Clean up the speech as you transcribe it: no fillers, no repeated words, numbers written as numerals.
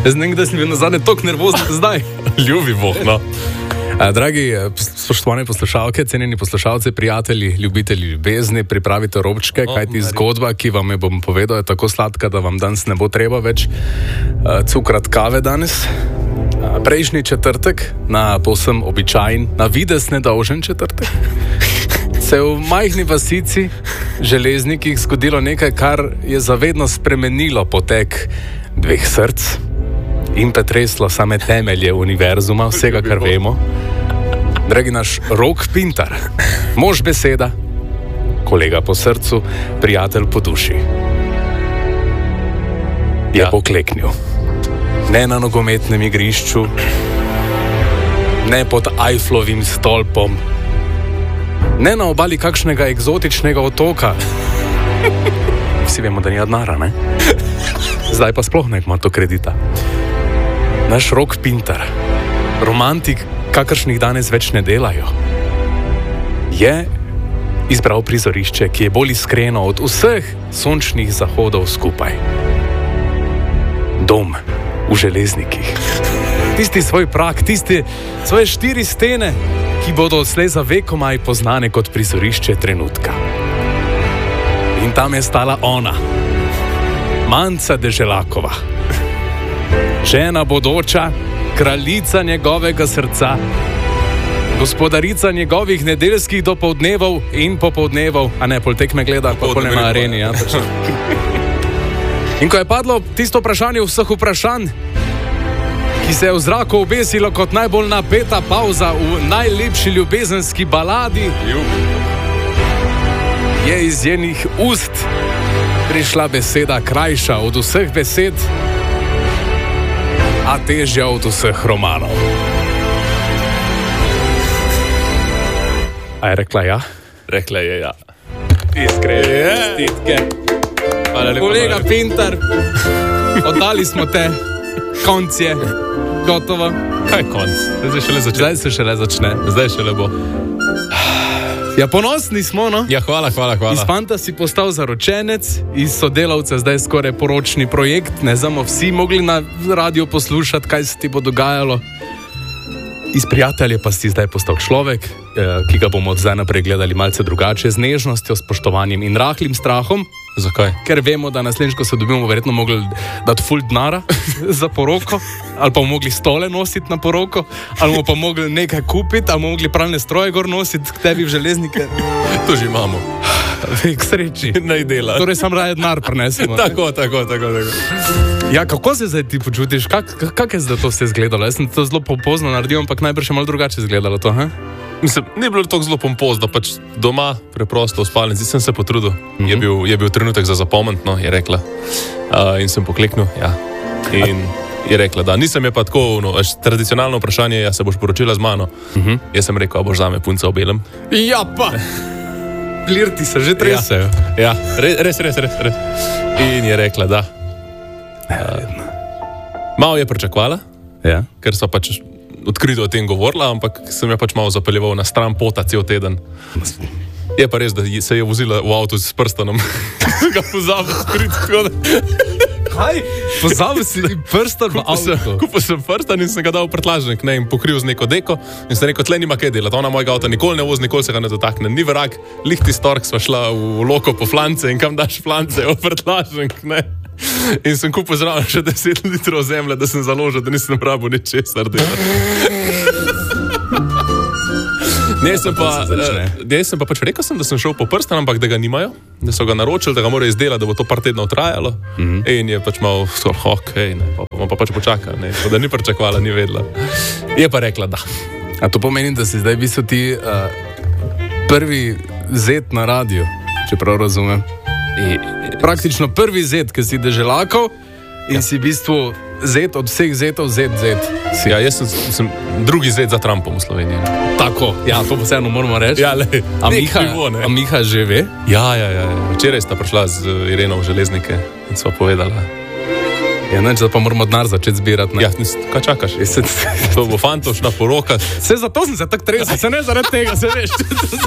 Jaz ne vem, da sem bil nazadnje toliko nervozen zdaj. Ljubi Bog, no. Dragi spoštovane poslušalke, cenjeni poslušalci, prijatelji, ljubitelji ljubezni, pripravite robčke, kajti zgodba, ki vam jo bom povedal, je tako sladka, da vam danes ne bo treba več cukrat kave danes. Prejšnji četrtek, na povsem običajen, na videz nedolžen četrtek, se je v majhni vasici Železnikih zgodilo nekaj, kar je zavedno spremenilo potek dveh src in pretreslo same temelje univerzuma, vsega, kar vemo. Dragi naš Rok Pintar, mož beseda, kolega po srcu, prijatelj po duši, je pokleknil. Ne na nogometnem igrišču, ne pod Eifflovim stolpom, ne na obali kakšnega eksotičnega otoka. Vsi vemo, da ni denarja, ne? Zdaj pa sploh ne ima to kredita. Naš Rok Pintar, romantik, kakršnih danes več ne delajo, je izbral prizorišče, ki je bolj iskreno od vseh sončnih zahodov skupaj. Dom v Železnikih. Tisti svoj prag, tiste svoje 4 stene, ki bodo odslej za vekomaj poznane kot prizorišče trenutka. In tam je stala ona, Manca Deželakova, žena bodoča, kraljica njegovega srca, gospodarica njegovih nedeljskih dopoldnevov in popoldnevov, a ne, pol tekme gleda, pa pol na areni, ja, točno. In ko je padlo tisto vprašanje vseh vprašanj, ki se je v zraku obesilo kot najbolj napeta pauza v najlepši ljubezenski baladi, je iz njenih ust prišla beseda krajša od vseh besed, a težja od vseh romanov. A je rekla ja? Rekla je ja. Iskrene čestitke. Kolega Pintar, oddali smo te. Konc je. Gotovo. Kaj konc? Zdaj se šele začne. Zdaj šele bo. Ja, ponosni smo, no? Ja, hvala. Iz fanta si postal zaročenec, iz sodelavca zdaj skoraj poročni projekt. Ne znamo vsi mogli na radio poslušati, kaj se ti bo dogajalo. Iz prijatelja pa si zdaj postal človek, ki ga bomo od zdaj naprej gledali malce drugače, z nežnostjo, spoštovanjem in rahlim strahom. Zakaj? Ker vemo, da naslednjič, ko se dobimo, verjetno mogli dati ful denara za poroko, ali pa bomo mogli stole nositi na poroko, ali bomo pa mogli nekaj kupiti, ali bomo mogli pralne stroje gor nositi k tebi v Železnike. To že imamo. K sreči. Naj dela. Torej sam raje denar prinesemo. Tako. Ja, kako se zdaj ti počutiš? Kako je zdaj to vse izgledalo? Jaz sem to zelo popozno naredil, ampak najbrž je malo drugače izgledalo to, he? Mislim, ni bilo tako zelo pompozno, pač doma, preprosto v spalnici, sem se potrudil. Je bil trenutek za zapomniti, no, je rekla. In sem pokleknil, ja. In je rekla, da nisem je pa tako, no, tradicionalno vprašanje je, se boš poročila z mano. Jaz sem rekel, a boš zame punca v belem. Ja pa! Flirti se že tresejo. Ja, res. In je rekla, da. Malo je pričakovala, ja. Ker so pač odkrito o tem govorila, ampak sem jo pač malo zapeljeval na stran pota cel teden. Je pa res, da se je vozila v avtu s prstanom. Ga pozabil skrit. Kaj? Pozabil si prstan v avtu? Kupil sem prstan in sem ga dal v prtljažnik, ne, in pokril z neko deko in sem rekel, tle nima kaj delati. Ona mojega avta nikoli ne vozi, nikoli se ga ne dotakne. Ni vrag, lihti stork, sva šla v loko po flance in kam daš flance, v prtljažnik, ne. In sem kupil zraven še 10 litrov zemlje, da sem založil, da nisem rabo ničesar delati. Sem pa pač rekel, da sem šel po prstan, ampak da ga nimajo, da so ga naročili, da ga morajo izdelati, da bo to par tednov trajalo. In je pač malo okej, bomo pa pač počakali, da ni pričakovala, ni vedela. Je pa rekla, da. A to pomeni, da si zdaj v bistvu ti prvi zet na radiju, če prav razumem? Praktično prvi zet, ki si Deželakov in si v bistvu zet od vseh zetov, zet. Ja, jaz sem drugi zet za Trumpom v Sloveniji. Tako, ja, to pa vseeno moramo reči. Ja, a Miha že ve? Ja. Včeraj sta prišla z Ireno v Železnike in sva povedala. Ja, neč, da pa moramo denar začeti zbirati, ne? Ja, kaj čakaš? To bo fantoš na porokah. Zato sem se tako tresel, se ne zaradi tega, se veš.